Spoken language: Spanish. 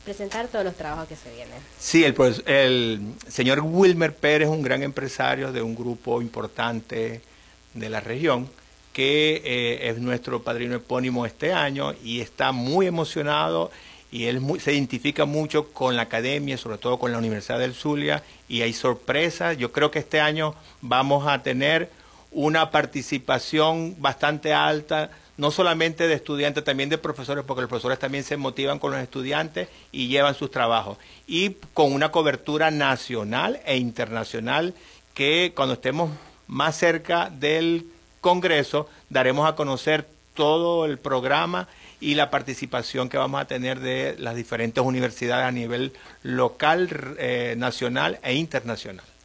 presentar todos los trabajos que se vienen. Sí, el señor Wilmer Pérez es un gran empresario de un grupo importante de la región que es nuestro padrino epónimo este año y está muy emocionado y él se identifica mucho con la academia, sobre todo con la Universidad del Zulia, y hay sorpresas. Yo creo que este año vamos a tener una participación bastante alta, no solamente de estudiantes, también de profesores, porque los profesores también se motivan con los estudiantes y llevan sus trabajos. Y con una cobertura nacional e internacional que cuando estemos más cerca del Congreso daremos a conocer todo el programa y la participación que vamos a tener de las diferentes universidades a nivel local, nacional e internacional.